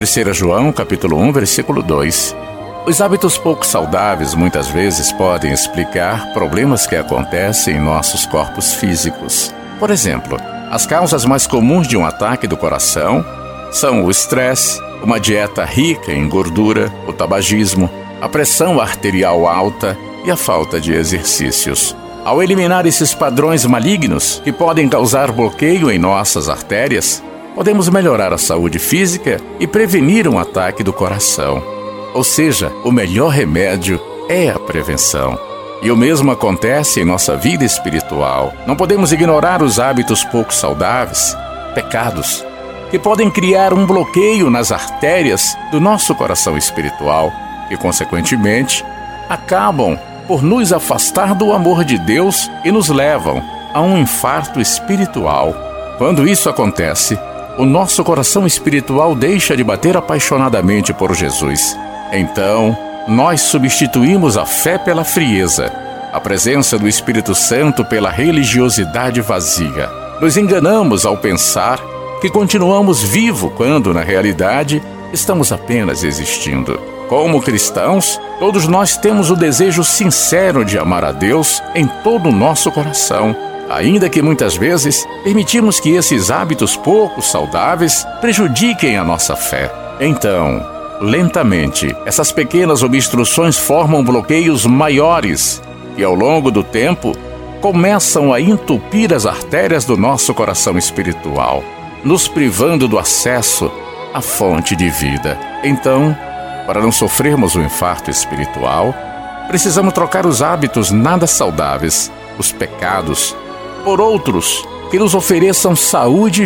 3 João, capítulo 1, versículo 2. Os hábitos pouco saudáveis muitas vezes podem explicar problemas que acontecem em nossos corpos físicos. Por exemplo, as causas mais comuns de um ataque do coração são o estresse, uma dieta rica em gordura, o tabagismo, a pressão arterial alta e a falta de exercícios. Ao eliminar esses padrões malignos que podem causar bloqueio em nossas artérias, podemos melhorar a saúde física e prevenir um ataque do coração. Ou seja, o melhor remédio é a prevenção. E o mesmo acontece em nossa vida espiritual. Não podemos ignorar os hábitos pouco saudáveis, pecados, que podem criar um bloqueio nas artérias do nosso coração espiritual e, consequentemente, acabam por nos afastar do amor de Deus e nos levam a um infarto espiritual. Quando isso acontece, o nosso coração espiritual deixa de bater apaixonadamente por Jesus. Então, nós substituímos a fé pela frieza, a presença do Espírito Santo pela religiosidade vazia. Nos enganamos ao pensar que continuamos vivos quando, na realidade, estamos apenas existindo. Como cristãos, todos nós temos o desejo sincero de amar a Deus em todo o nosso coração, ainda que muitas vezes permitimos que esses hábitos pouco saudáveis prejudiquem a nossa fé. Então, lentamente, essas pequenas obstruções formam bloqueios maiores que, ao longo do tempo, começam a entupir as artérias do nosso coração espiritual, nos privando do acesso à fonte de vida. Então, para não sofrermos um infarto espiritual, precisamos trocar os hábitos nada saudáveis, os pecados, por outros que nos ofereçam saúde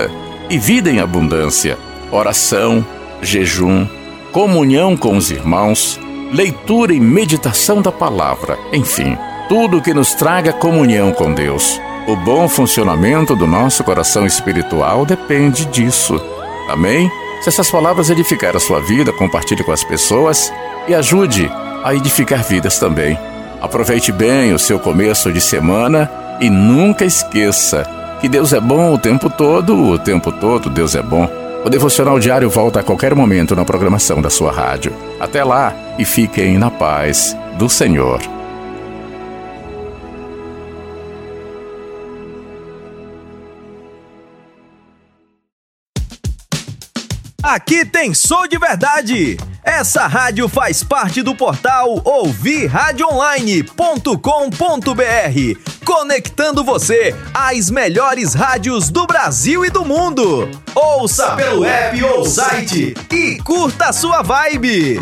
e vida em abundância. Oração, jejum, comunhão com os irmãos, leitura e meditação da palavra, enfim, tudo que nos traga comunhão com Deus. O bom funcionamento do nosso coração espiritual depende disso. Amém? Se essas palavras edificarem a sua vida, compartilhe com as pessoas e ajude a edificar vidas também. Aproveite bem o seu começo de semana e nunca esqueça que Deus é bom o tempo todo Deus é bom. O Devocional Diário volta a qualquer momento na programação da sua rádio. Até lá e fiquem na paz do Senhor. Aqui tem som de verdade! Essa rádio faz parte do portal ouvirradioonline.com.br, conectando você às melhores rádios do Brasil e do mundo. Ouça pelo app ou site e curta a sua vibe.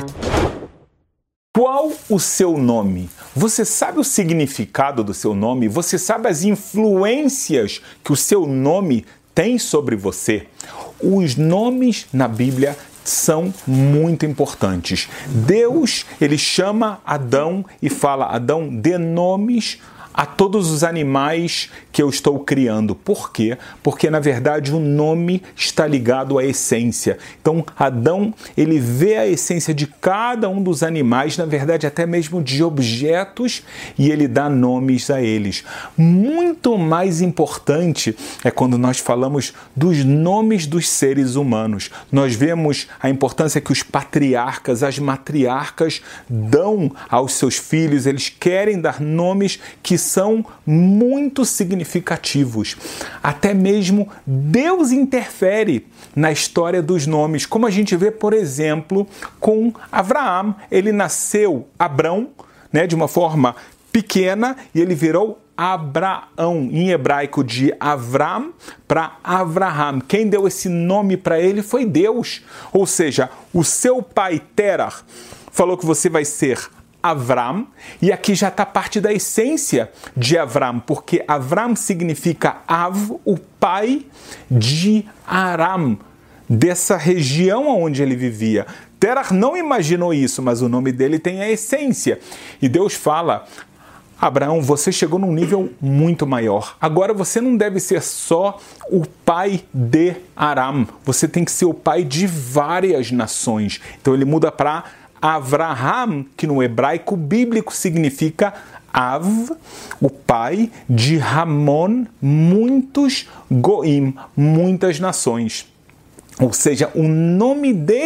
Qual o seu nome? Você sabe o significado do seu nome? Você sabe as influências que o seu nome tem sobre você? Os nomes na Bíblia são muito importantes. Deus, ele chama Adão e fala: Adão, dê nomes a todos os animais que eu estou criando. Por quê? Porque, na verdade, o nome está ligado à essência. Então, Adão, ele vê a essência de cada um dos animais, na verdade, até mesmo de objetos, e ele dá nomes a eles. Muito mais importante é quando nós falamos dos nomes dos seres humanos. Nós vemos a importância que os patriarcas, as matriarcas dão aos seus filhos. Eles querem dar nomes que são muito significativos. Até mesmo Deus interfere na história dos nomes, como a gente vê, por exemplo, com Abraão. Ele nasceu Abrão, de uma forma pequena, e ele virou Abraão, em hebraico, de Avram para Avraham. Quem deu esse nome para ele foi Deus. Ou seja, o seu pai Terah falou que você vai ser Avram, e aqui já está parte da essência de Avram, porque Avram significa Av, o pai de Aram, dessa região onde ele vivia. Terah não imaginou isso, mas o nome dele tem a essência. E Deus fala: Abraão, você chegou num nível muito maior. Agora você não deve ser só o pai de Aram, você tem que ser o pai de várias nações. Então ele muda para Avraham, que no hebraico bíblico significa Av, o pai de Ramon, muitos Goim, muitas nações. Ou seja, o nome dele